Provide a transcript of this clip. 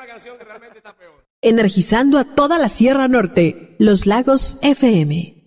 Energizando a toda la Sierra Norte, Los Lagos FM.